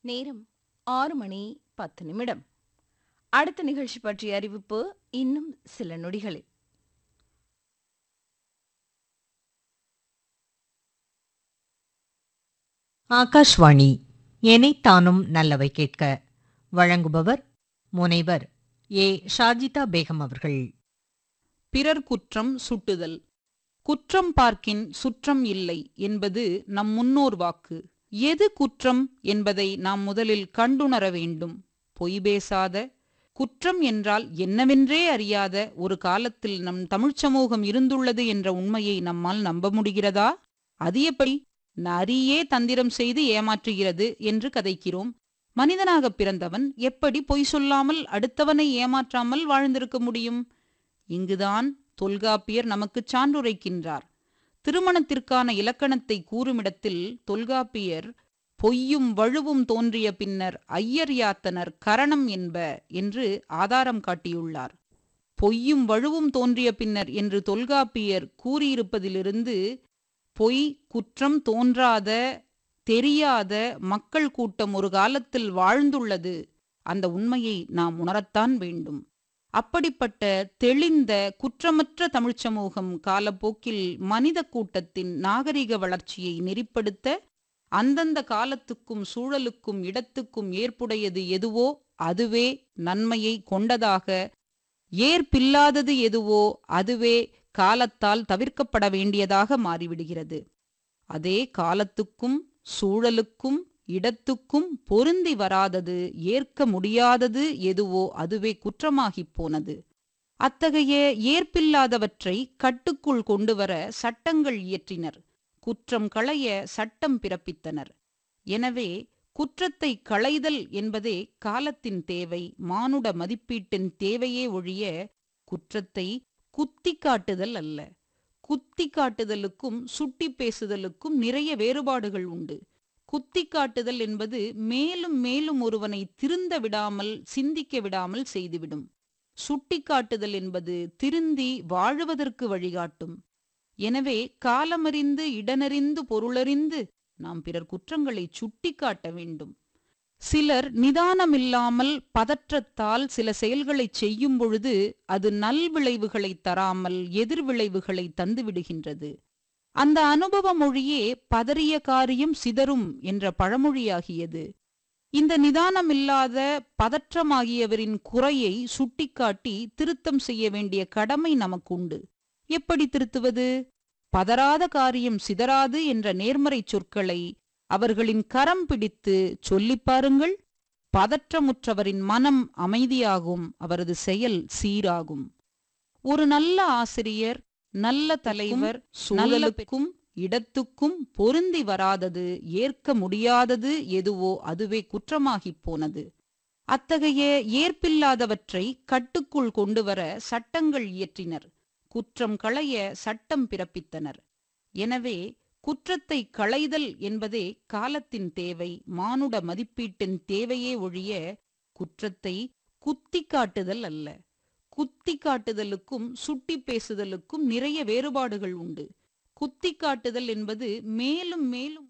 நேரம் 6:10. அடுத்த நிகழ்ச்சி பற்றிய அறிவிப்பு இன்னும் சில நொடிகளில். ஆகாஷ்வாணி எனைத்தானும் நல்லவை கேட்க வழங்குபவர் முனைவர் ஏ ஷாஜிதா பேகம் அவர்கள். பிறர் குற்றம் சுட்டுதல். குற்றம் பார்க்கின் சுற்றம் இல்லை என்பது நம் முன்னோர் வாக்கு. எது குற்றம் என்பதை நாம் முதலில் கண்டுணர வேண்டும். பொய் பேசாத, குற்றம் என்றால் என்னவென்றே அறியாத ஒரு காலத்தில் நம் தமிழ்ச் சமூகம் இருந்துள்ளது என்ற உண்மையை நம்மால் நம்ப முடிகிறதா? அது எப்படி? நரியே தந்திரம் செய்து ஏமாற்றுகிறது என்று கதைக்கிறோம். மனிதனாக பிறந்தவன் எப்படி பொய் சொல்லாமல் அடுத்தவனை ஏமாற்றாமல் வாழ்ந்திருக்க முடியும்? இங்குதான் தொல்காப்பியர் நமக்கு சான்றுரைக்கின்றார். திருமணத்திற்கான இலக்கணத்தை கூறுமிடத்தில் தொல்காப்பியர் பொய்யும் வழுவும் தோன்றிய பின்னர் ஐயர் யாத்தனர் கரணம் என்ப என்று ஆதாரம் காட்டியுள்ளார். பொய்யும் வழுவும் தோன்றிய பின்னர் என்று தொல்காப்பியர் கூறியிருப்பதிலிருந்து பொய் குற்றம் தோன்றாத தெரியாத மக்கள் கூட்டம் ஒரு காலத்தில் வாழ்ந்துள்ளது, அந்த உண்மையை நாம் உணரத்தான் வேண்டும். அப்படிப்பட்ட தெளிந்த குற்றமற்ற தமிழ்ச் சமூகம் காலப்போக்கில் மனித கூட்டத்தின் நாகரிக வளர்ச்சியை நெறிப்படுத்த அந்தந்த காலத்துக்கும் சூழலுக்கும் இடத்துக்கும் ஏற்புடையது எதுவோ அதுவே நன்மையை கொண்டதாக, ஏற்பில்லாதது எதுவோ அதுவே காலத்தால் தவிர்க்கப்பட வேண்டியதாக மாறிவிடுகிறது. அதே காலத்துக்கும் சூழலுக்கும் இடத்துக்கும் பொருந்தி வராதது, ஏற்க முடியாதது எதுவோ அதுவே குற்றமாகிப் போனது. அத்தகைய ஏற்பில்லாதவற்றை கட்டுக்குள் கொண்டுவர சட்டங்கள் இயற்றினர். குற்றம் களைய சட்டம் பிறப்பித்தனர். எனவே குற்றத்தை களைதல் என்பதே காலத்தின் தேவை, மானுட மதிப்பீட்டின் தேவையே ஒழிய குற்றத்தை குத்தி காட்டுதல் அல்ல. குத்தி காட்டுதலுக்கும் சுட்டி பேசுதலுக்கும் நிறைய வேறுபாடுகள் உண்டு. குத்தி காட்டுதல் என்பது மேலும் மேலும் ஒருவனை திருந்த விடாமல் சிந்திக்க விடாமல் செய்துவிடும். சுட்டி காட்டுதல் என்பது திருந்தி வாழுவதற்கு வழிகாட்டும். எனவே காலமறிந்து இடனறிந்து பொருளறிந்து நாம் பிறர் குற்றங்களை சுட்டி காட்ட வேண்டும். சிலர் நிதானமில்லாமல் பதற்றத்தால் சில செயல்களை செய்யும் பொழுது அது நல்விளைவுகளை தராமல் எதிர்விளைவுகளை தந்துவிடுகின்றது. அந்த அனுபவ மொழியே பதறிய காரியம் சிதறும் என்ற பழமொழியாகியது. இந்த நிதானமில்லாத பதற்றமாகியவரின் குறையை சுட்டிக்காட்டி திருத்தம் செய்ய வேண்டிய கடமை நமக்குண்டு. எப்படி திருத்துவது? பதறாத காரியம் சிதறாது என்ற நேர்மறை சொற்களை அவர்களின் கரம் பிடித்து சொல்லிப் பாருங்கள். பதற்றமுற்றவரின் மனம் அமைதியாகும், அவரது செயல் சீராகும். ஒரு நல்ல ஆசிரியர், நல்ல தலைவர் சூழலுக்கும் இடத்துக்கும் பொருந்தி வராதது, ஏற்க முடியாதது எதுவோ அதுவே குற்றமாகிப் போனது. அத்தகைய ஏற்பில்லாதவற்றை கட்டுக்குள் கொண்டுவர சட்டங்கள் இயற்றினர். குற்றம் களைய சட்டம் பிறப்பித்தனர். எனவே குற்றத்தை களைதல் என்பதே காலத்தின் தேவை, மானுட மதிப்பீட்டின் தேவையே ஒழிய குற்றத்தை குத்தி காட்டுதல் அல்ல. குத்தி காட்டுதலுக்கும் சுட்டி பேசுதலுக்கும் நிறைய வேறுபாடுகள் உண்டு. குத்தி காட்டுதல் என்பது மேலும் மேலும்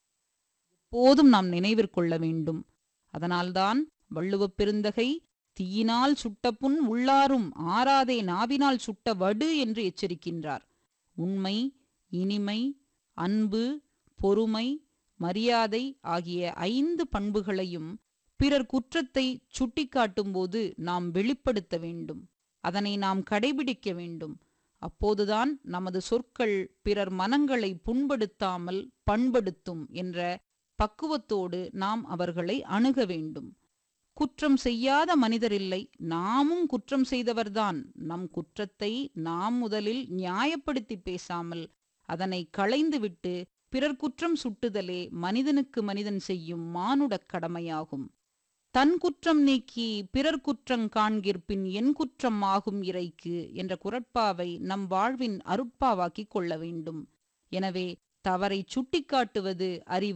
எப்போதும் நாம் நினைவிற்கொள்ள வேண்டும். அதனால்தான் வள்ளுவப் பெருந்தகை தீயினால் சுட்ட புண் உள்ளாரும் ஆறாதே நாவினால் சுட்ட வடு என்று எச்சரிக்கின்றார். உண்மை, இனிமை, அன்பு, பொறுமை, மரியாதை ஆகிய 5 பண்புகளையும் பிறர் குற்றத்தை சுட்டிக்காட்டும் போது நாம் வெளிப்படுத்த வேண்டும். அதனை நாம் கடைபிடிக்க வேண்டும். அப்போதுதான் நமது சொற்கள் பிறர் மனங்களை புண்படுத்தாமல் பண்படுத்தும் என்ற பக்குவத்தோடு நாம் அவர்களை அணுக வேண்டும். குற்றம் செய்யாத மனிதரில்லை, நாமும் குற்றம் செய்தவர்தான். நம் குற்றத்தை நாம் முதலில் நியாயப்படுத்தி பேசாமல் அதனை களைந்துவிட்டு பிறர் குற்றம் சுட்டுதலே மனிதனுக்கு மனிதன் செய்யும் மானுடக் கடமையாகும். தன் குற்றம் நீக்கி பிறர் குற்றங் காண்கிற்பின் என் குற்றம் ஆகும் இறைக்கு என்ற குறட்பாவை நம் வாழ்வின் அருட்பாவாக்கிக் கொள்ள வேண்டும். எனவே தவறை சுட்டிக்காட்டுவது அறிவு.